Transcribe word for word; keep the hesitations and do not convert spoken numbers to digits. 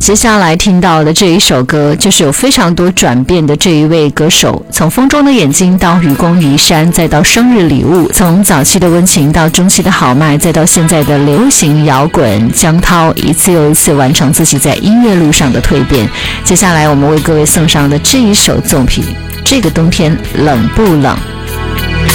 接下来听到的这一首歌就是有非常多转变的这一位歌手，从风中的眼睛到愚公移山，再到生日礼物，从早期的温情到中期的豪迈，再到现在的流行摇滚，江涛一次又一次完成自己在音乐路上的蜕变。接下来我们为各位送上的这一首作品，这个冬天冷不冷？